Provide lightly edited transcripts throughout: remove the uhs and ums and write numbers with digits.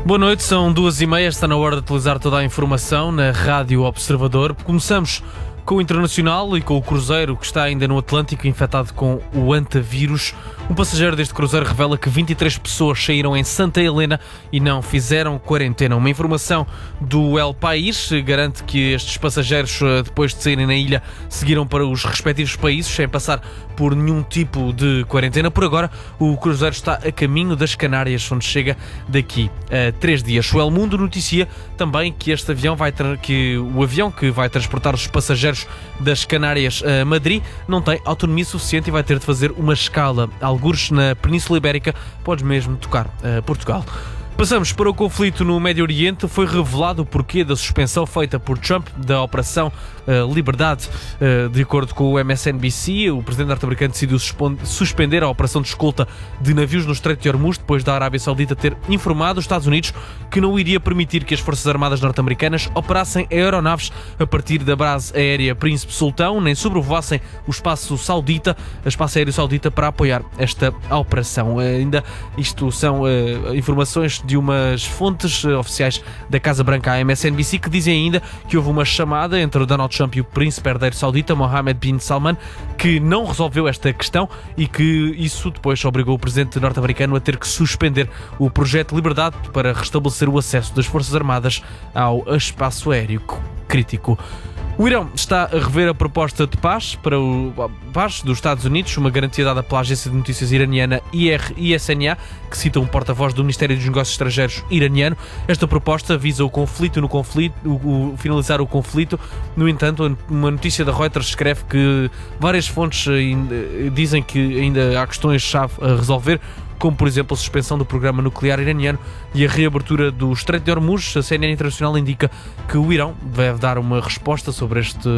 Boa noite, são 2h30, está na hora de atualizar toda a informação na Rádio Observador. Começamos com o Internacional e com o cruzeiro que está ainda no Atlântico infectado com o antavírus. Um passageiro deste cruzeiro revela que 23 pessoas saíram em Santa Helena e não fizeram quarentena. Uma informação do El País garante que estes passageiros, depois de saírem na ilha, seguiram para os respectivos países sem passar por nenhum tipo de quarentena. Por agora, o cruzeiro está a caminho das Canárias, onde chega daqui a 3 dias. O El Mundo noticia também que o avião que vai transportar os passageiros das Canárias a Madrid não tem autonomia suficiente e vai ter de fazer uma escala, algures na Península Ibérica, pode mesmo tocar Portugal. Passamos para o conflito no Médio Oriente. Foi revelado o porquê da suspensão feita por Trump da Operação Liberdade. De acordo com o MSNBC, o presidente norte-americano decidiu suspender a operação de escolta de navios no Estreito de Hormuz depois da Arábia Saudita ter informado os Estados Unidos que não iria permitir que as Forças Armadas norte-americanas operassem aeronaves a partir da base aérea Príncipe Sultão, nem sobrevoassem o espaço aéreo saudita para apoiar esta operação. Ainda isto são informações de umas fontes oficiais da Casa Branca à MSNBC que dizem ainda que houve uma chamada entre o Donald Trump e o príncipe herdeiro saudita Mohammed bin Salman que não resolveu esta questão e que isso depois obrigou o presidente norte-americano a ter que suspender o projeto Liberdade para restabelecer o acesso das Forças Armadas ao espaço aéreo crítico. O Irão está a rever a proposta de paz dos Estados Unidos, uma garantia dada pela agência de notícias iraniana ISNA, que cita um porta-voz do Ministério dos Negócios Estrangeiros iraniano. Esta proposta visa finalizar o conflito. No entanto, uma notícia da Reuters escreve que várias fontes dizem que ainda há questões-chave a resolver, como por exemplo a suspensão do programa nuclear iraniano e a reabertura do Estreito de Hormuz. A CNN Internacional indica que o Irão deve dar uma resposta sobre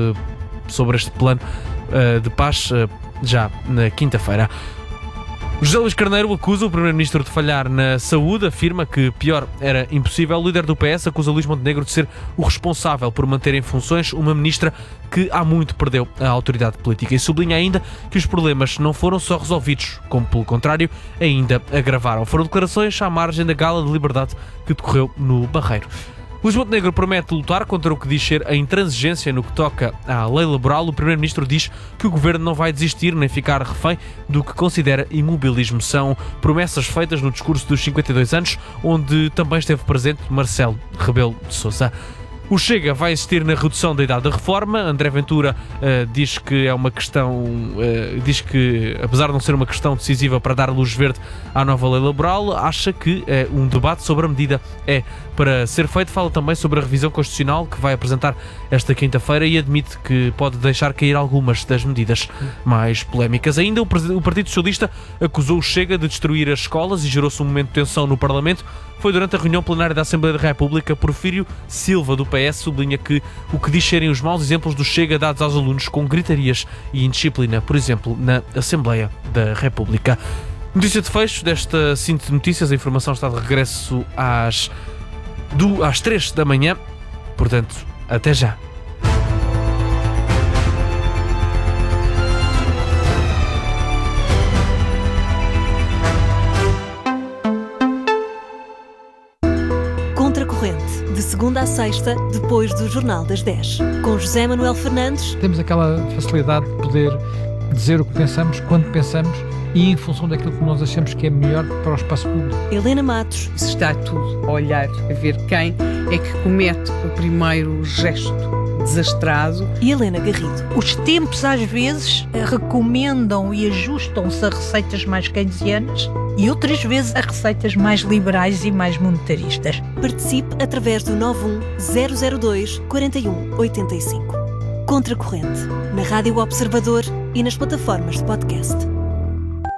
este plano de paz já na quinta-feira. José Luís Carneiro acusa o Primeiro-Ministro de falhar na saúde, afirma que pior era impossível. O líder do PS acusa Luís Montenegro de ser o responsável por manter em funções uma ministra que há muito perdeu a autoridade política e sublinha ainda que os problemas não foram só resolvidos, como pelo contrário ainda agravaram. Foram declarações à margem da Gala de Liberdade que decorreu no Barreiro. Luís Montenegro promete lutar contra o que diz ser a intransigência no que toca à lei laboral. O Primeiro-Ministro diz que o Governo não vai desistir nem ficar refém do que considera imobilismo. São promessas feitas no discurso dos 52 anos, onde também esteve presente Marcelo Rebelo de Sousa. O Chega vai insistir na redução da idade da reforma. André Ventura diz que apesar de não ser uma questão decisiva para dar luz verde à nova lei laboral, acha que um debate sobre a medida é para ser feito. Fala também sobre a revisão constitucional que vai apresentar esta quinta-feira e admite que pode deixar cair algumas das medidas mais polémicas. Ainda o Partido Socialista acusou o Chega de destruir as escolas e gerou-se um momento de tensão no Parlamento. Foi durante a reunião plenária da Assembleia da República. Porfírio Silva, do PS, sublinha que o que diz serem os maus exemplos do Chega dados aos alunos com gritarias e indisciplina, por exemplo, na Assembleia da República. Notícia de fecho desta síntese de notícias. A informação está de regresso às 3 da manhã. Portanto, até já. De segunda a sexta, depois do Jornal das 10. Com José Manuel Fernandes. Temos aquela facilidade de poder dizer o que pensamos, quando pensamos e em função daquilo que nós achamos que é melhor para o espaço público. Helena Matos. Se está tudo a olhar, a ver quem é que comete o primeiro gesto desastrado. E Helena Garrido. Os tempos às vezes recomendam e ajustam-se a receitas mais keynesianas e outras vezes a receitas mais liberais e mais monetaristas. Participe através do 91002-4185. Contracorrente, na Rádio Observador e nas plataformas de podcast.